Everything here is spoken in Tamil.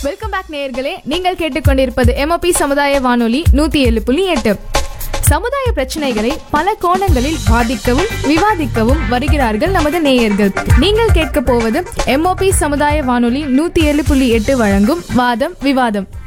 வெல்கம் பேக் நேயர்களே. நீங்கள் கேட்டுக்கொண்டிருப்பது MOP சமுதாய வானொலி 107.8. சமுதாய பிரச்சனைகளை பல கோணங்களில் வாதிக்கவும் விவாதிக்கவும் வருகிறார்கள் நமது நேயர்கள். நீங்கள் கேட்க போவது MOP சமுதாய வானொலி 107.8 வழங்கும் வாதம் விவாதம்.